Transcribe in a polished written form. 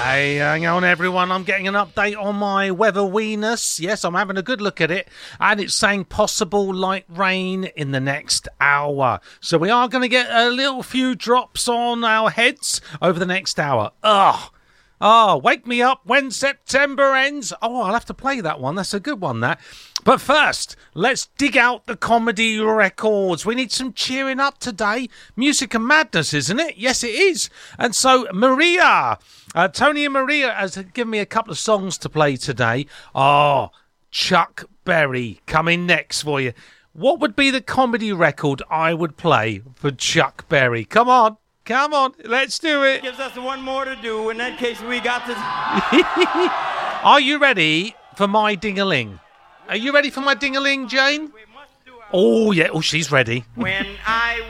Hey, hang on everyone, I'm getting an update on my weather weenus. Yes, I'm having a good look at it, and it's saying possible light rain in the next hour. So we are going to get a little few drops on our heads over the next hour. Wake me up when September ends. Oh, I'll have to play that one. That's a good one, that. But first, let's dig out the comedy records. We need some cheering up today. Music and madness, isn't it? Yes, it is. And so, Maria, Tony and Maria has given me a couple of songs to play today. Oh, Chuck Berry coming next for you. What would be the comedy record I would play for Chuck Berry? Come on, let's do it. Gives us one more to do. In that case, we got to... Are you ready for my ding-a-ling? Are you ready for my ding-a-ling, Jane? We must do our... Oh, yeah. Oh, she's ready. When I